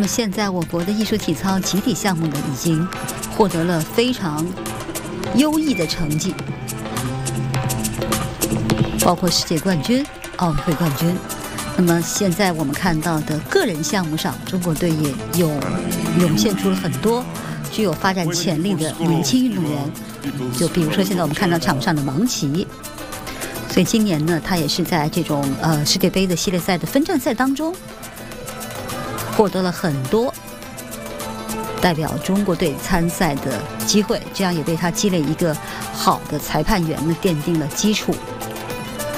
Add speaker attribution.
Speaker 1: 么现在我国的艺术体操集体项目呢，已经获得了非常优异的成绩，包括世界冠军、奥运会冠军。那么现在我们看到的个人项目上，中国队也涌现出了很多具有发展潜力的年轻运动员，就比如说现在我们看到场上的王琦。所以今年呢，他也是在这种世界杯的系列赛的分站赛当中，获得了很多代表中国队参赛的机会，这样也为他积累一个好的裁判员呢奠定了基础。